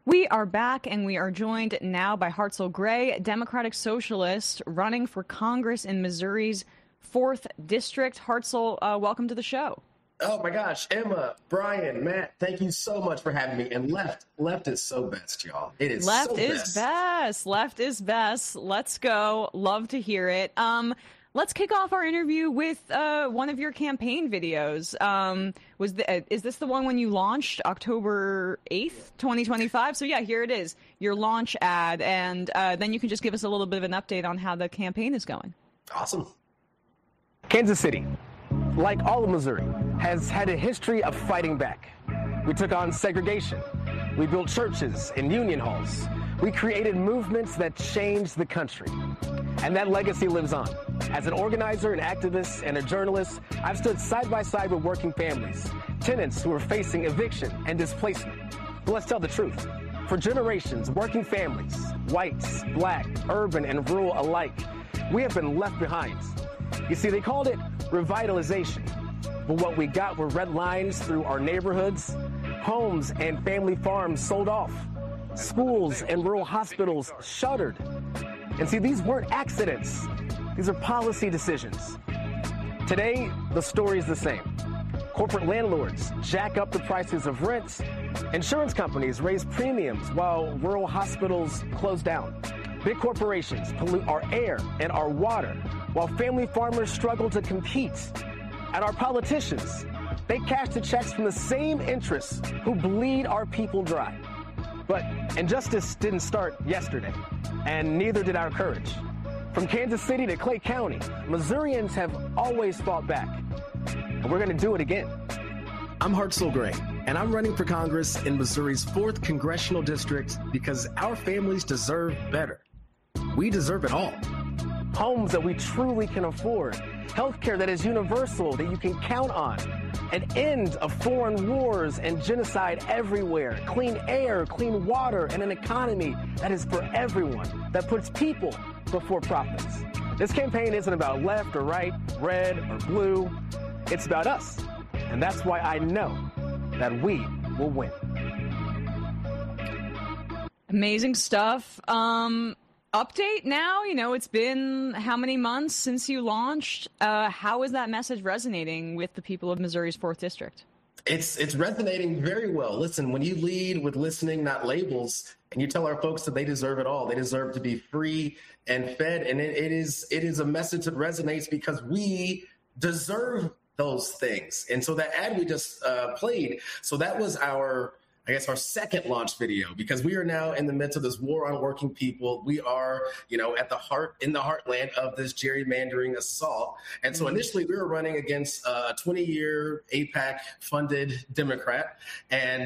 We are back, and we are joined now by Hartzell Gray, Democratic Socialist running for Congress in Missouri's 4th District. Hartzell, welcome to the show. Oh my gosh, Emma, Brian, Matt, thank you so much for having me. And left is so best, y'all. It is left so is best. best. Left is best. Let's go. Love to hear it. Let's kick off our interview with one of your campaign videos. Is this the one when you launched October 8th, 2025? So yeah, here it is, your launch ad, and then you can just give us a little bit of an update on how the campaign is going. Awesome. Kansas City, like all of Missouri, has had a history of fighting back. We took on segregation. We built churches and union halls. We created movements that changed the country. And that legacy lives on. As an organizer, an activist, and a journalist, I've stood side by side with working families, tenants who are facing eviction and displacement. But let's tell the truth. For generations, working families, whites, black, urban, and rural alike, we have been left behind. You see, they called it revitalization. But what we got were red lines through our neighborhoods, homes and family farms sold off, schools and rural hospitals shuttered. And see, these weren't accidents. These are policy decisions. Today, the story is the same. Corporate landlords jack up the prices of rents. Insurance companies raise premiums while rural hospitals close down. Big corporations pollute our air and our water while family farmers struggle to compete. And our politicians, they cash the checks from the same interests who bleed our people dry. But injustice didn't start yesterday, and neither did our courage. From Kansas City to Clay County, Missourians have always fought back, and we're going to do it again. I'm Hartzell Gray, and I'm running for Congress in Missouri's 4th Congressional District because our families deserve better. We deserve it all. Homes that we truly can afford, healthcare that is universal, that you can count on, an end of foreign wars and genocide everywhere, clean air, clean water, and an economy that is for everyone, that puts people before profits. This campaign isn't about left or right, red or blue. It's about us. And that's why I know that we will win. Amazing stuff. Update now, it's been how many months since you launched? How is that message resonating with the people of Missouri's 4th District? It's resonating very well. Listen, when you lead with listening, not labels, and you tell our folks that they deserve it all, they deserve to be free and fed, and it is a message that resonates because we deserve those things. And so that ad we just played, so that was our second launch video, because we are now in the midst of this war on working people. We are, in the heartland of this gerrymandering assault. And so initially we were running against a 20-year AIPAC funded Democrat, and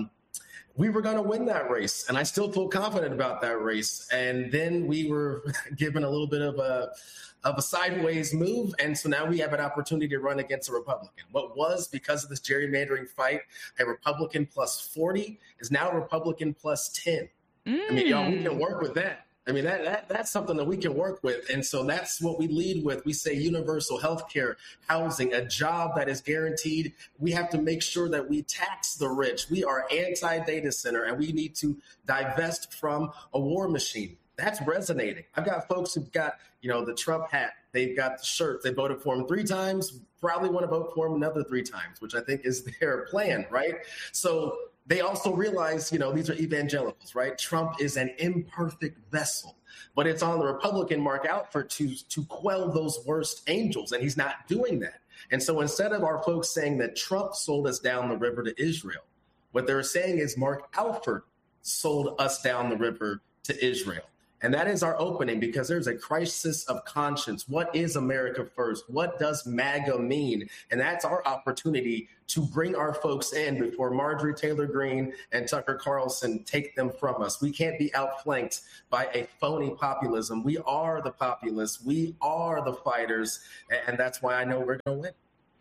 we were going to win that race. And I still feel confident about that race. And then we were given a little bit of a sideways move. And so now we have an opportunity to run against a Republican. What was, because of this gerrymandering fight, a Republican plus 40 is now a Republican plus 10. I mean, y'all, we can work with that. I mean, that's something that we can work with. And so that's what we lead with. We say universal health care, housing, a job that is guaranteed. We have to make sure that we tax the rich. We are anti-data center, and we need to divest from a war machine. That's resonating. I've got folks who've got, the Trump hat. They've got the shirt. They voted for him 3 times, probably want to vote for him another 3 times, which I think is their plan, right? So they also realize, these are evangelicals, right? Trump is an imperfect vessel, but it's on the Republican Mark Outford to quell those worst angels, and he's not doing that. And so instead of our folks saying that Trump sold us down the river to Israel, what they're saying is Mark Outford sold us down the river to Israel. And that is our opening, because there's a crisis of conscience. What is America first? What does MAGA mean? And that's our opportunity to bring our folks in before Marjorie Taylor Greene and Tucker Carlson take them from us. We can't be outflanked by a phony populism. We are the populists. We are the fighters. And that's why I know we're going to win.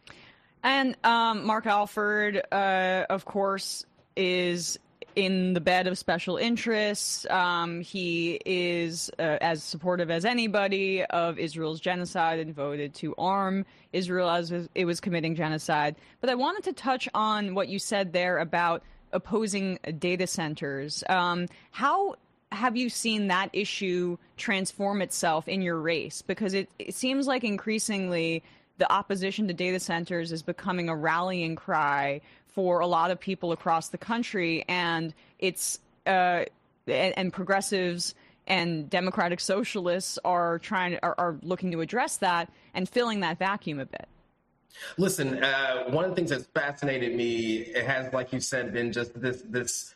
And Mark Alford, of course, is in the bed of special interests. He is as supportive as anybody of Israel's genocide and voted to arm Israel as it was committing genocide. But I wanted to touch on what you said there about opposing data centers. How have you seen that issue transform itself in your race? Because it seems like increasingly the opposition to data centers is becoming a rallying cry for a lot of people across the country, and it's and progressives and democratic socialists are looking to address that and filling that vacuum a bit. Listen, one of the things that's fascinated me, it has, like you said, been just this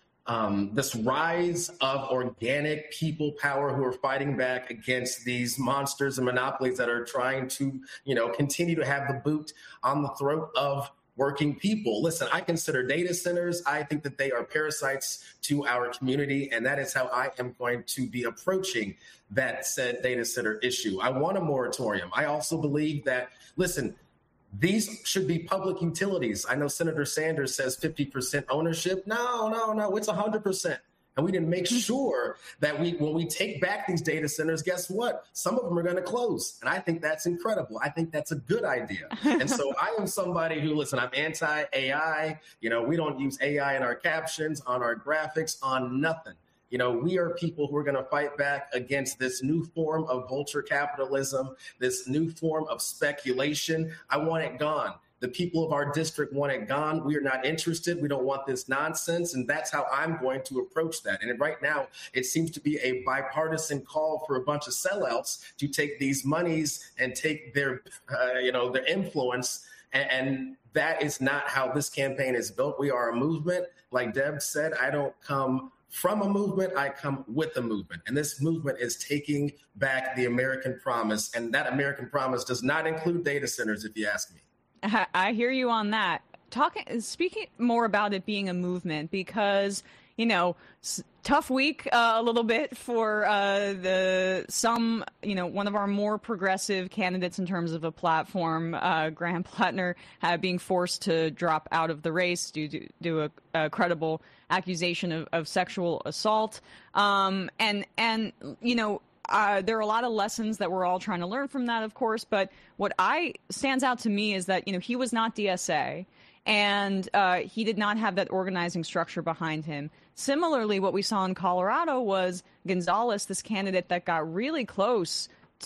rise of organic people power who are fighting back against these monsters and monopolies that are trying to, continue to have the boot on the throat of working people. Listen, I consider data centers, I think that they are parasites to our community, and that is how I am going to be approaching that said data center issue. I want a moratorium. I also believe that, listen, these should be public utilities. I know Senator Sanders says 50% ownership. No, it's 100%. And we didn't make sure that when we take back these data centers, guess what? Some of them are going to close. And I think that's incredible. I think that's a good idea. And so I am somebody who, listen, I'm anti-AI. We don't use AI in our captions, on our graphics, on nothing. We are people who are going to fight back against this new form of vulture capitalism, this new form of speculation. I want it gone. The people of our district want it gone. We are not interested. We don't want this nonsense. And that's how I'm going to approach that. And right now, it seems to be a bipartisan call for a bunch of sellouts to take these monies and take their influence. And that is not how this campaign is built. We are a movement. Like Deb said, I don't come from a movement, I come with a movement. And this movement is taking back the American promise. And that American promise does not include data centers, if you ask me. I hear you on that. Speaking more about it being a movement, because, tough week a little bit for one of our more progressive candidates in terms of a platform, Graham Plattner, being forced to drop out of the race due to a credible accusation of sexual assault. There are a lot of lessons that we're all trying to learn from that, of course. But what stands out to me is that, he was not DSA, and he did not have that organizing structure behind him. Similarly, what we saw in Colorado was Gonzalez, this candidate that got really close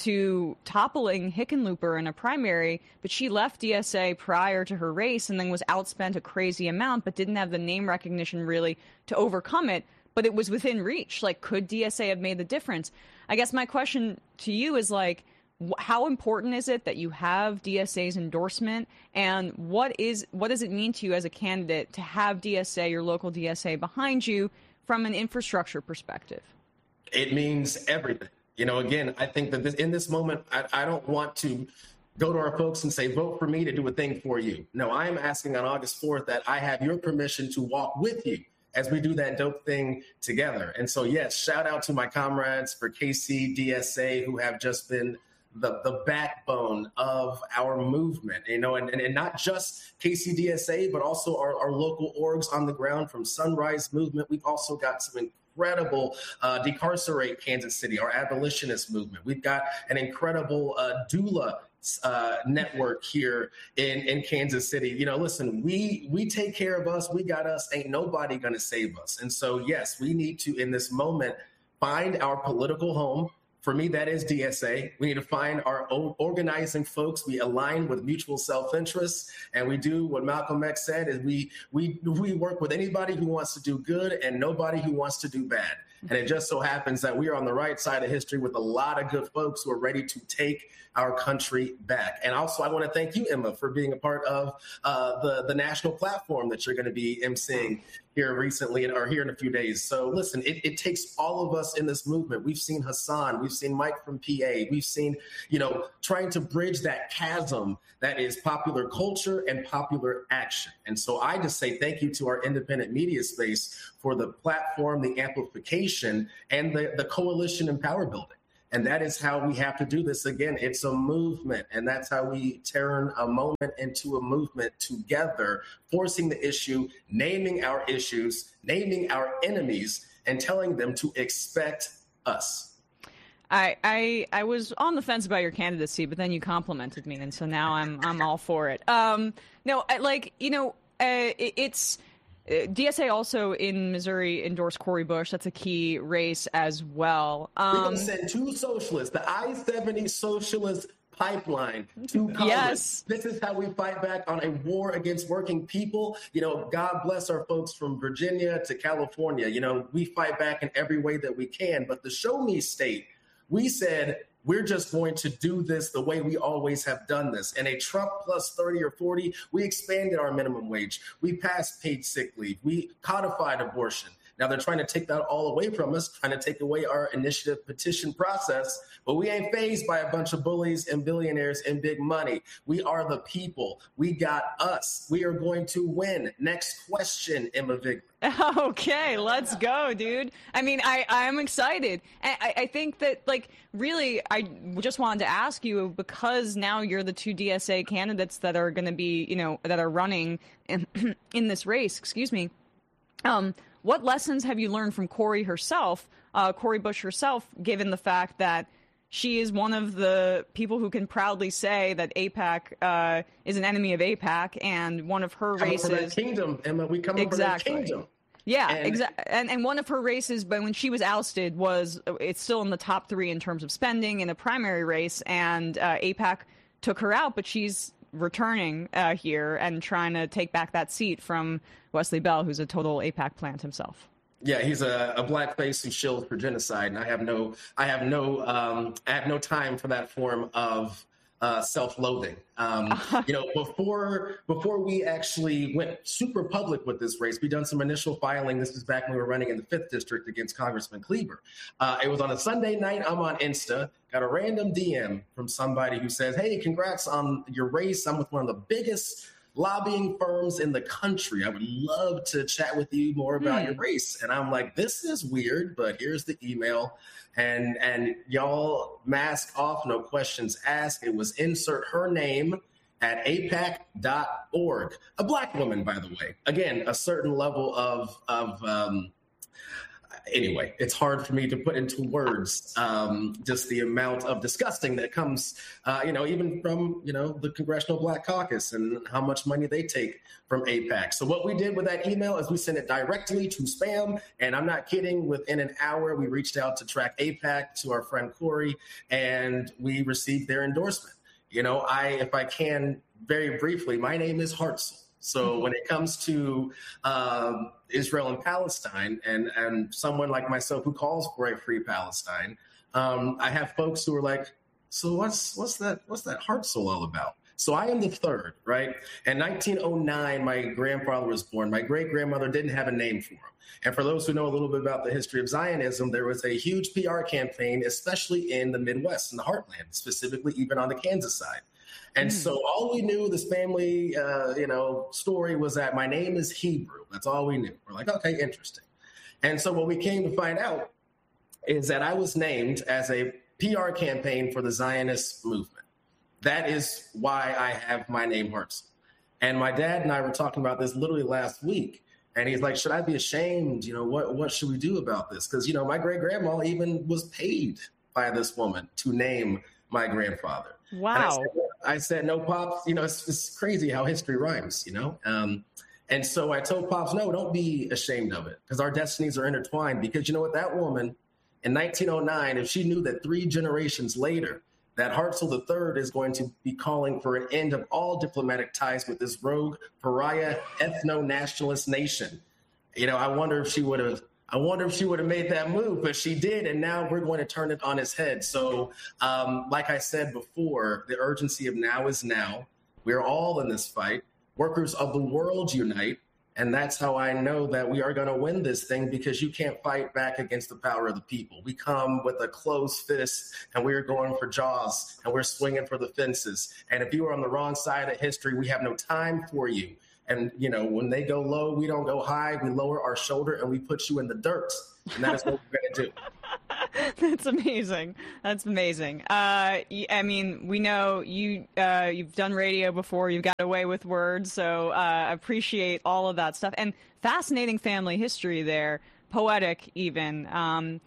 to toppling Hickenlooper in a primary, but she left DSA prior to her race and then was outspent a crazy amount, but didn't have the name recognition really to overcome it. But it was within reach. Like, could DSA have made the difference? I guess my question to you is, how important is it that you have DSA's endorsement, and what does it mean to you as a candidate to have DSA, your local DSA, behind you from an infrastructure perspective? It means everything. Again, I think that in this moment, I don't want to go to our folks and say, vote for me to do a thing for you. No, I am asking on August 4th that I have your permission to walk with you as we do that dope thing together. And so, yes, shout out to my comrades for KCDSA who have just been the backbone of our movement, and not just KCDSA, but also our local orgs on the ground from Sunrise Movement. We've also got some incredible Decarcerate Kansas City, our abolitionist movement. We've got an incredible doula network here in Kansas City. Listen, we take care of us. We got us. Ain't nobody going to save us. And so, yes, we need to, in this moment, find our political home. For me, that is DSA. We need to find our own organizing folks. We align with mutual self-interest, and we do what Malcolm X said: is we work with anybody who wants to do good and nobody who wants to do bad. And it just so happens that we are on the right side of history with a lot of good folks who are ready to take our country back. And also, I want to thank you, Emma, for being a part of the national platform that you're going to be emceeing here recently, or here in a few days. So listen, it takes all of us in this movement. We've seen Hassan, we've seen Mike from PA, we've seen, trying to bridge that chasm that is popular culture and popular action. And so I just say thank you to our independent media space for the platform, the amplification, and the coalition and power building. And that is how we have to do this. Again, it's a movement, and that's how we turn a moment into a movement together, forcing the issue, naming our issues, naming our enemies, and telling them to expect us. I was on the fence about your candidacy, but then you complimented me, and so now I'm all for it. It's DSA also in Missouri endorsed Cori Bush. That's a key race as well. We're going to send two socialists, the I-70 socialist pipeline to Congress. Yes. This is how we fight back on a war against working people. You know, God bless our folks from Virginia to California. You know, we fight back in every way that we can. But the Show Me state, we said, we're just going to do this the way we always have done this. And a Trump plus 30 or 40, we expanded our minimum wage. We passed paid sick leave. We codified abortion. Now they're trying to take that all away from us, trying to take away our initiative petition process, but we ain't fazed by a bunch of bullies and billionaires and big money. We are the people. We got us. We are going to win. Next question, Emma Vigeland. Okay, let's go, dude. I mean, I'm excited. I think that, like, really, I just wanted to ask you, because now you're the two DSA candidates that are going to be, you know, that are running in this race, excuse me. What lessons have you learned from Cori herself, Cori Bush herself, given the fact that she is one of the people who can proudly say that AIPAC is an enemy of AIPAC, and one of her races... Coming for that kingdom, Emma. We come for that kingdom. Yeah, exactly. And one of her races, but when she was ousted, it's still in the top 3 in terms of spending in a primary race, and AIPAC took her out, but she's returning here and trying to take back that seat from Wesley Bell, who's a total AIPAC plant himself. Yeah, he's a blackface who shills for genocide, and I have no time for that form of self-loathing. You know, before we actually went super public with this race, we done some initial filing. This was back when we were running in the 5th district against Congressman Cleaver. It was on a Sunday night. I'm on Insta, got a random DM from somebody who says, "Hey, congrats on your race. I'm with one of the biggest lobbying firms in the country. I would love to chat with you more about your race." And I'm like, this is weird, but here's the email. And y'all mask off, no questions asked. It was insert her name at AIPAC.org. A Black woman, by the way. Again, a certain level of anyway, it's hard for me to put into words just the amount of disgusting that comes, even from, the Congressional Black Caucus and how much money they take from AIPAC. So what we did with that email is we sent it directly to spam. And I'm not kidding. Within an hour, we reached out to Track AIPAC, to our friend Cori, and we received their endorsement. If I can very briefly, my name is Hartzell. So when it comes to Israel and Palestine, and someone like myself who calls for a free Palestine, I have folks who are like, so what's that Hartzell all about? So I am the third, right? In 1909, my grandfather was born. My great-grandmother didn't have a name for him. And for those who know a little bit about the history of Zionism, there was a huge PR campaign, especially in the Midwest, in the heartland, specifically even on the Kansas side. And so all we knew, this family, story was that my name is Hebrew. That's all we knew. We're like, okay, interesting. And so what we came to find out is that I was named as a PR campaign for the Zionist movement. That is why I have my name Hartzell. And my dad and I were talking about this literally last week. And he's like, should I be ashamed? What should we do about this? Because, my great-grandma even was paid by this woman to name my grandfather. Wow. I said, no, Pops, it's crazy how history rhymes, And so I told Pops, no, don't be ashamed of it, because our destinies are intertwined. Because you know what, that woman in 1909, if she knew that 3 generations later, that Hartzell III is going to be calling for an end of all diplomatic ties with this rogue, pariah, ethno-nationalist nation, I wonder if she would have made that move, but she did, and now we're going to turn it on its head. So, like I said before, the urgency of now is now. We're all in this fight. Workers of the world unite, and that's how I know that we are going to win this thing, because you can't fight back against the power of the people. We come with a closed fist, and we're going for jaws, and we're swinging for the fences. And if you are on the wrong side of history, we have no time for you. And, when they go low, we don't go high. We lower our shoulder and we put you in the dirt. And that is what we're going to do. That's amazing. That's amazing. I mean, we know you've done radio before. You've got away with words. So I appreciate all of that stuff. And fascinating family history there. Poetic even.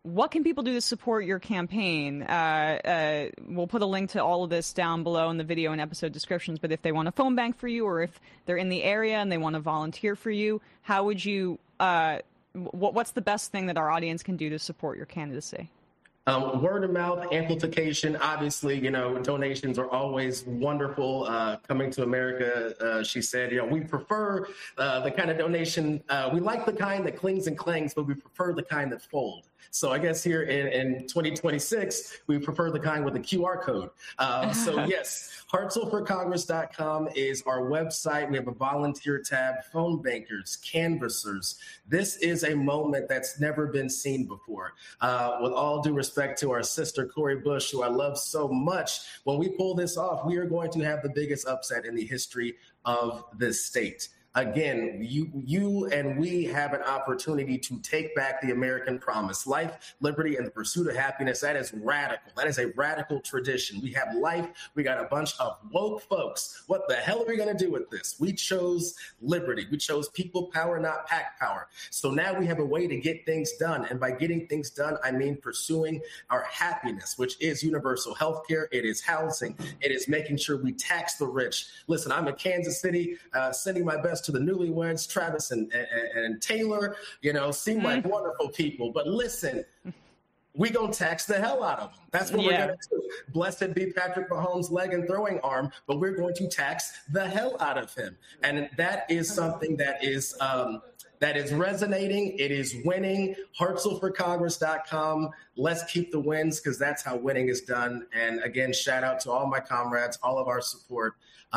what can people do to support your campaign? We'll put a link to all of this down below in the video and episode descriptions, but if they want a phone bank for you, or if they're in the area and they want to volunteer for you, how would you, what's the best thing that our audience can do to support your candidacy? Word of mouth amplification. Obviously, donations are always wonderful. Coming to America, she said, we prefer the kind of donation. We like the kind that clings and clangs, but we prefer the kind that fold. So I guess here in 2026, we prefer the kind with the QR code. So yes, HeartsvilleForCongress.com is our website. We have a volunteer tab, phone bankers, canvassers. This is a moment that's never been seen before. With all due respect to our sister, Cori Bush, who I love so much, when we pull this off, we are going to have the biggest upset in the history of this state. Again, you and we have an opportunity to take back the American promise. Life, liberty, and the pursuit of happiness. That is radical. That is a radical tradition. We have life. We got a bunch of woke folks. What the hell are we going to do with this? We chose liberty. We chose people power, not pack power. So now we have a way to get things done. And by getting things done, I mean pursuing our happiness, which is universal health care. It is housing. It is making sure we tax the rich. Listen, I'm in Kansas City, sending my best to the newlyweds, Travis and Taylor, seem like wonderful people. But listen, we gonna tax the hell out of them. That's what we're gonna do. Blessed be Patrick Mahomes' leg and throwing arm, but we're going to tax the hell out of him. And that is something that is resonating. It is winning. HeartsvilleForCongress.com. Let's keep the wins, because that's how winning is done. And again, shout out to all my comrades, all of our support.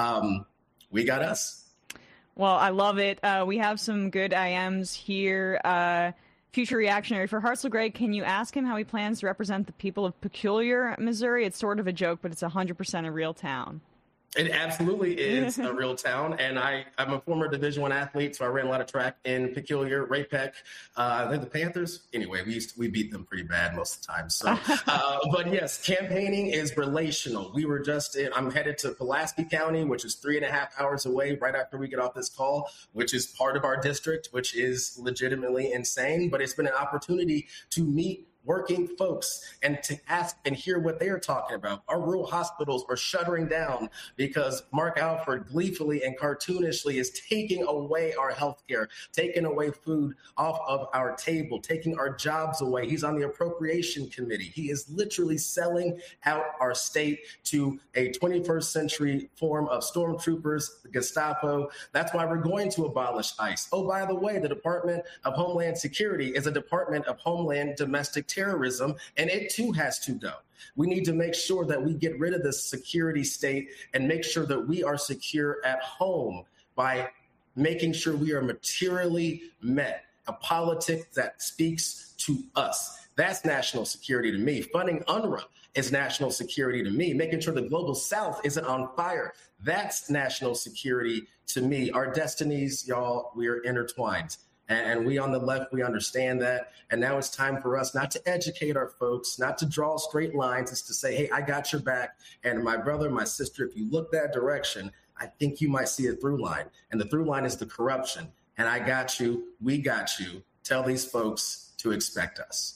We got us. Well, I love it. We have some good IMs here. Future reactionary for Hartzell Gray. Can you ask him how he plans to represent the people of Peculiar, Missouri? It's sort of a joke, but it's 100% a real town. It absolutely is a real town, and I'm a former Division I athlete, so I ran a lot of track in Peculiar, Ray-Pec. They're the Panthers. Anyway, we beat them pretty bad most of the time. So, but yes, campaigning is relational. I'm headed to Pulaski County, which is 3.5 hours away right after we get off this call, which is part of our district, which is legitimately insane. But it's been an opportunity to meet working folks and to ask and hear what they are talking about. Our rural hospitals are shuttering down because Mark Alford gleefully and cartoonishly is taking away our health care, taking away food off of our table, taking our jobs away. He's on the appropriation committee. He is literally selling out our state to a 21st century form of stormtroopers, the Gestapo. That's why we're going to abolish ICE. Oh, by the way, the Department of Homeland Security is a Department of Homeland Domestic Terrorism, and it too has to go. We need to make sure that we get rid of this security state and make sure that we are secure at home by making sure we are materially met. A politic that speaks to us. That's national security to me. Funding UNRWA is national security to me. Making sure the global south isn't on fire. That's national security to me. Our destinies, y'all, we are intertwined. And we on the left, we understand that. And now it's time for us not to educate our folks, not to draw straight lines. It's to say, hey, I got your back. And my brother, my sister, if you look that direction, I think you might see a through line. And the through line is the corruption. And I got you. We got you. Tell these folks to expect us.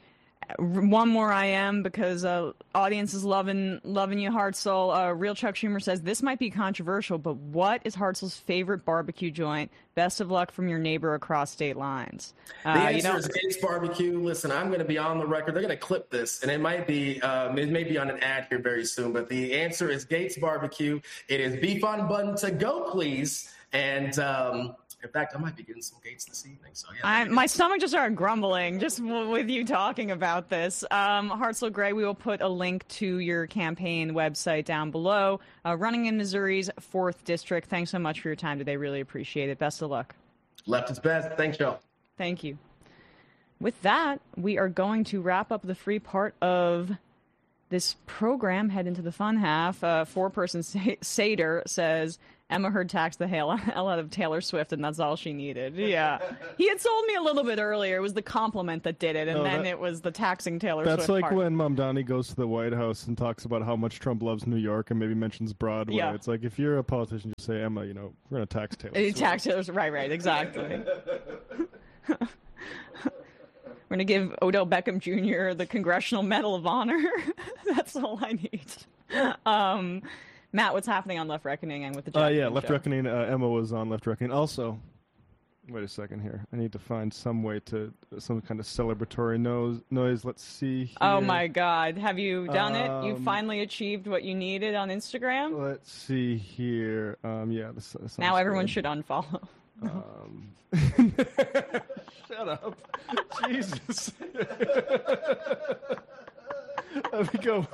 One more IM, because audience is loving you, Hartzell. Real Chuck Schumer says, this might be controversial, but what is Hartzell's favorite barbecue joint? Best of luck from your neighbor across state lines. The answer is Gates Barbecue. Listen, I'm going to be on the record. They're going to clip this, and it may be on an ad here very soon, but the answer is Gates Barbecue. It is beef on bun to go, please. And in fact, I might be getting some Gates this evening. So yeah, my stomach just started grumbling just with you talking about this. Hartzell Gray, we will put a link to your campaign website down below. Running in Missouri's 4th District. Thanks so much for your time today. Really appreciate it. Best of luck. Left is best. Thanks, y'all. Thank you. With that, we are going to wrap up the free part of this program, head into the fun half. Four-person Seder says, Emma Heard taxed the hell out of Taylor Swift, and that's all she needed. Yeah. He had sold me a little bit earlier. It was the compliment that did it, and then it was the taxing Taylor Swift. That's like part. when Mamdani goes to the White House and talks about how much Trump loves New York and maybe mentions Broadway. Yeah. It's like, if you're a politician, just say, Emma, we're going to tax Taylor Swift. Tax Taylor Swift. Right, exactly. We're going to give Odell Beckham Jr. the Congressional Medal of Honor. That's all I need. Matt, what's happening on Left Reckoning and with the Jack Left show? Reckoning. Emma was on Left Reckoning. Also, wait a second here. I need to find some way to some kind of celebratory noise. Let's see here. Oh my God. Have you done it? You finally achieved what you needed on Instagram? Let's see here. This Now everyone good. should unfollow. Shut up. Jesus. Let me go.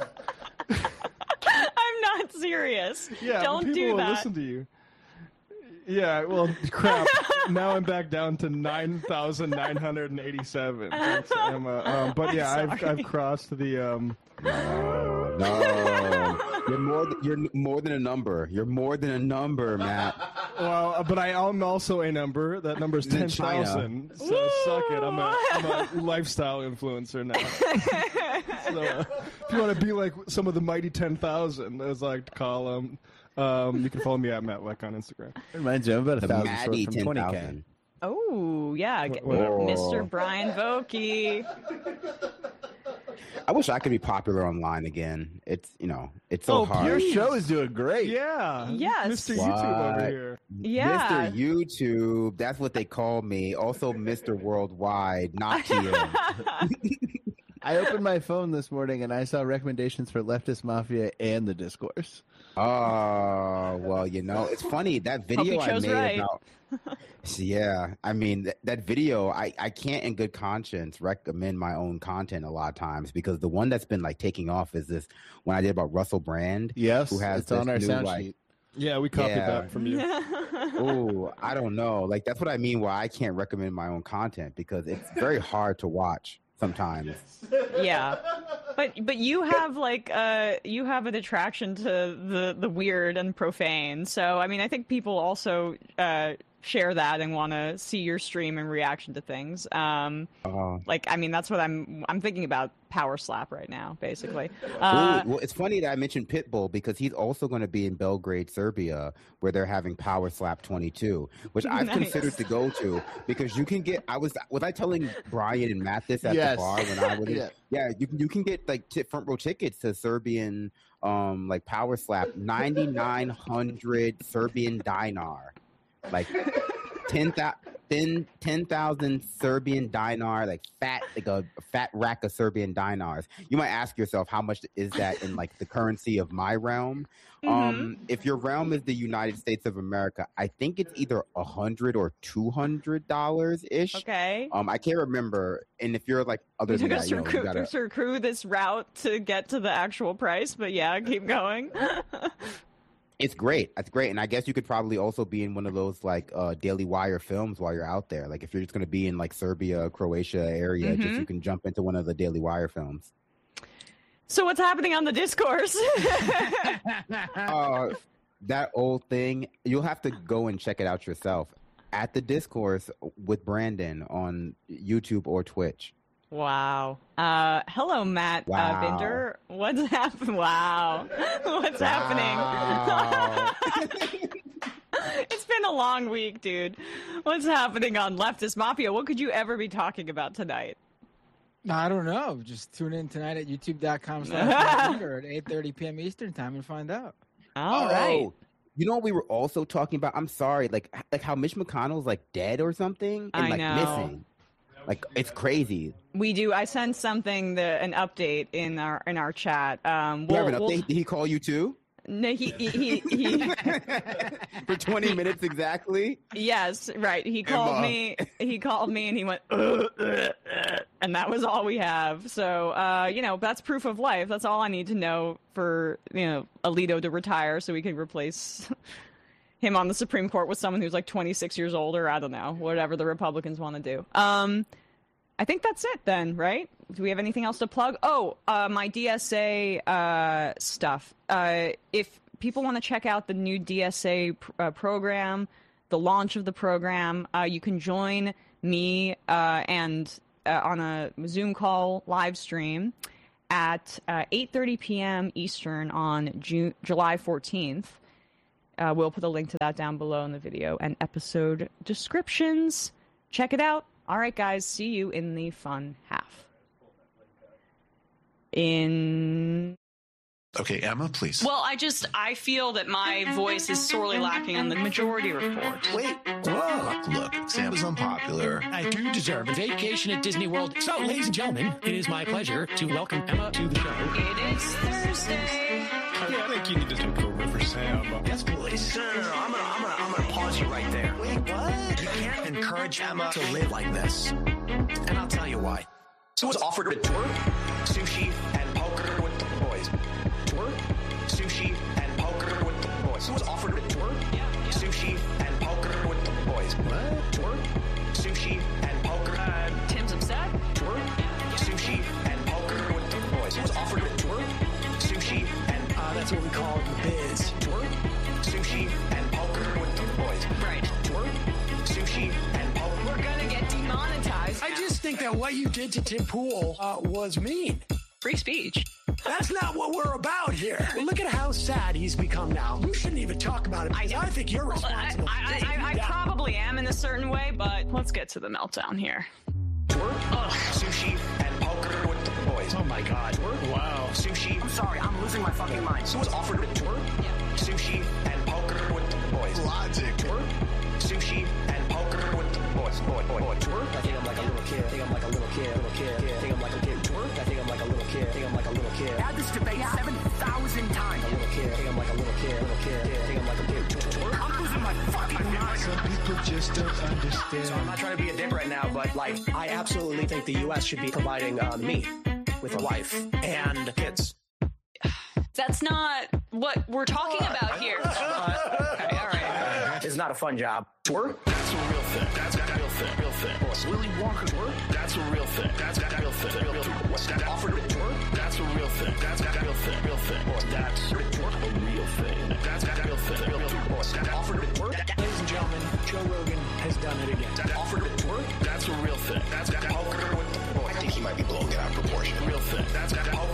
I'm not serious. Yeah, Don't people do will that. listen to you. Yeah, well, crap. Now I'm back down to 9,987. Thanks, Emma. But yeah, I've crossed the. No, you're more than a number. You're more than a number, Matt. Well, but I am also a number. That number's In 10,000. So suck it. I'm a lifestyle influencer now. So if you want to be like some of the mighty 10,000, as I like to call them, you can follow me at Matt Leck on Instagram. Reminds you, I'm about The 1,000 Maddie short from 20K. 10,000. Oh, yeah. Whatever. Mr. Brian Vokey. I wish I could be popular online again. It's so hard. Your show is doing great. Yeah. Yes. Mr. YouTube over What? here. Yeah. Mr. YouTube, that's what they call me. Also Mr. Worldwide, not TM. I opened my phone this morning and I saw recommendations for Leftist Mafia and The Discourse. Oh, well, it's funny. That video you I chose made right. about... Yeah, I mean, that video, I can't in good conscience recommend my own content a lot of times because the one that's been, like, taking off is this one I did about Russell Brand. Yes, who has it's on our this new, sound like, sheet. Yeah, we copied Yeah. that from you. Oh, I don't know. Like, that's what I mean why I can't recommend my own content because it's very hard to watch sometimes. Yeah. But you have you have an attraction to the weird and profane. So I mean I think people also share that and want to see your stream in reaction to things. That's what I'm thinking about Power Slap right now, basically. Well, it's funny that I mentioned Pitbull because he's also going to be in Belgrade, Serbia, where they're having Power Slap 22, which I've Nice. considered to go to because you can get. Was I telling Brian and Matt this at Yes. the bar when I was? Yeah. You can get like front row tickets to Serbian like Power Slap 9,900 Serbian dinar, like 10,000 Serbian dinar, like a fat rack of Serbian dinars. You might ask yourself, how much is that in like the currency of my realm? If your realm is the United States of America, I think it's either $100 or $200 ish. Okay. I can't remember. And if you're like other You than took that, us you know, you gotta. to accrue this route to get to the actual price, but yeah, keep going. It's great. That's great. And I guess you could probably also be in one of those like Daily Wire films while you're out there. Like if you're just going to be in like Serbia, Croatia area, just you can jump into one of the Daily Wire films. So what's happening on the Discourse? That old thing, you'll have to go and check it out yourself at the Discourse with Brandon on YouTube or Twitch. Wow. Hello, Matt Wow. Binder. What's happening? Wow. What's happening? It's been a long week, dude. What's happening on Leftist Mafia? What could you ever be talking about tonight? I don't know. Just tune in tonight at youtube.com/Binder at 8:30 p.m. Eastern time and find out. All right. You know what we were also talking about? I'm sorry, like how Mitch McConnell's like dead or something and I like know. missing. Like it's crazy. We do. I sent something, an update in our chat. You have an update? Did he call you too? No, he For 20 minutes exactly? Yes, right. He called me. He called me, and he went, and that was all we have. So, that's proof of life. That's all I need to know for Alito to retire, so we can replace him on the Supreme Court with someone who's like 26 years old, or I don't know, whatever the Republicans want to do. I think that's it then, right? Do we have anything else to plug? Oh, my DSA stuff. If people want to check out the new DSA program, the launch of the program, you can join me and on a Zoom call live stream at 8:30 p.m. Eastern on July 14th. We'll put a link to that down below in the video and episode descriptions. Check it out All right, guys, see you in the fun half. Okay, Emma, please. Well, I feel that my voice is sorely lacking on the majority report. Wait. Look, Sam is unpopular. I do deserve a vacation at Disney World. So, ladies and gentlemen, it is my pleasure to welcome Emma to the show. It is Thursday. I think you need to take over for Sam. Yes, please. No. I'm gonna pause you right there. Wait, what? You can't encourage Emma to live like this. And I'll tell you why. So was offered a tour, sushi, and poker with the boys. Tour, sushi, and poker with the boys. So was offered a tour, sushi, and poker with the boys. What? Tour, sushi, and poker. Tim's upset. Tour, sushi, and poker with the boys. So was offered a tour, sushi, and that's what we call the biz. Tour, sushi, and poker with the boys. Right. Tour, sushi, and poker. We're gonna get demonetized. I just think that what you did to Tim Pool was mean. Free speech. That's not what we're about here. Look at how sad he's become now. You shouldn't even talk about it. I think you're responsible. I probably am in a certain way, but let's get to the meltdown here. Sushi and poker with the boys. Oh my God. Wow. Sushi. I'm sorry, I'm losing my fucking mind. So was offered a tour. Sushi and poker with the boys. Logic. Tour. Sushi and poker with the boys. Boy. Tour. I think I'm like a little kid. I think I'm like a little kid. I think I'm like a kid. Tour. I think I'm like a little kid. I think I'm like a little kid. Had this debate 7,000 times. A little kid. I think I'm like a little kid. I think I'm like a kid. Tour. I'm losing my fucking mind. Some people just don't understand. So I'm not trying to be a dick right now, but like, I absolutely think the U.S. should be providing me with a wife and kids. That's not what we're talking about here. Okay, all right. It's not a fun job. Tour? That's a real thing. That's a real thing. Real thing. Willy Wonka tour? That's a real thing. That's a real thing. Real thing. What's that offered a tour? That's a real thing. That's a real thing. Real thing. That's a real thing. That's a real thing. Real thing. What's that offered a tour? Ladies and gentlemen, Joe Rogan has done it again. That offered a tour? That's a real thing. That's poker with the boys. I think he might be blowing it out of proportion. Real thing. That's